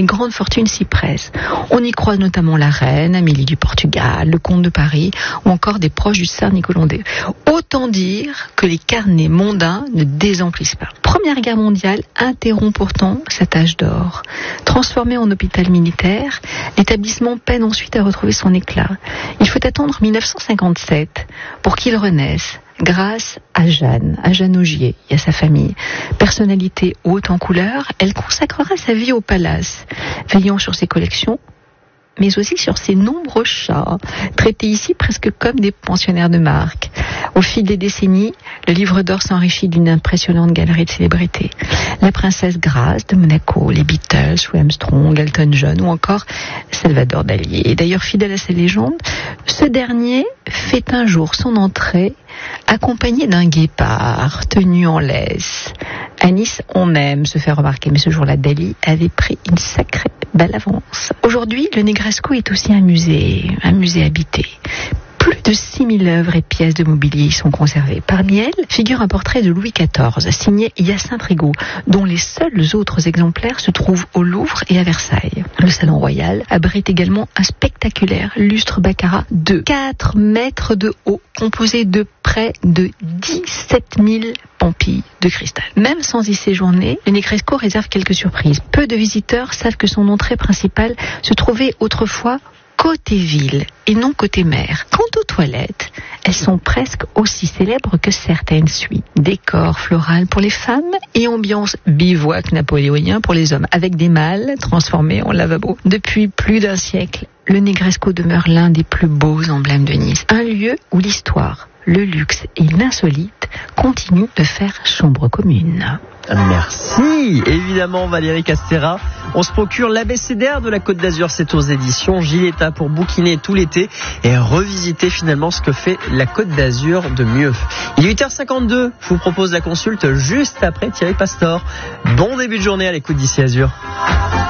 les grandes fortunes s'y pressent. On y croise notamment la reine, Amélie du Portugal, le comte de Paris ou encore des proches du tsar Nicolas II. Autant dire que les carnets mondains ne désemplissent pas. Première Guerre mondiale interrompt pourtant cet âge d'or. Transformé en hôpital militaire, l'établissement peine ensuite à retrouver son éclat. Il faut attendre 1957 pour qu'il renaisse, grâce à Jeanne Augier et à sa famille. Personnalité haute en couleur, elle consacrera sa vie au palace, veillant sur ses collections, mais aussi sur ses nombreux chats, traités ici presque comme des pensionnaires de marque. Au fil des décennies, le livre d'or s'enrichit d'une impressionnante galerie de célébrités. La princesse Grace de Monaco, les Beatles, Louis Armstrong, Elton John ou encore Salvador Dali. Et d'ailleurs, fidèle à sa légende, ce dernier fait un jour son entrée accompagné d'un guépard tenu en laisse. À Nice, on aime se faire remarquer, mais ce jour-là, Dali avait pris une sacrée belle avance. Aujourd'hui, le Negresco est aussi un musée habité. Plus de 6000 œuvres et pièces de mobilier y sont conservées. Parmi elles figure un portrait de Louis XIV, signé Hyacinthe Rigaud, dont les seuls autres exemplaires se trouvent au Louvre et à Versailles. Le Salon Royal abrite également un spectaculaire lustre baccarat de 4 mètres de haut, composé de près de 17 000 pampilles de cristal. Même sans y séjourner, le Negresco réserve quelques surprises. Peu de visiteurs savent que son entrée principale se trouvait autrefois côté ville et non côté mer. Quant aux toilettes, elles sont presque aussi célèbres que certaines suites. Décor floral pour les femmes et ambiance bivouac napoléonien pour les hommes, avec des malles transformés en lavabo. Depuis plus d'un siècle, le Negresco demeure l'un des plus beaux emblèmes de Nice. Un lieu où l'histoire, le luxe et l'insolite continuent de faire chambre commune. Merci, évidemment Valérie Castera. On se procure l'abécédaire de la Côte d'Azur, c'est aux éditions Giletta pour bouquiner tout l'été et revisiter finalement ce que fait la Côte d'Azur de mieux. Il est 8h52, je vous propose la consulte juste après Thierry Pastor. Bon début de journée à l'écoute d'Ici Azur.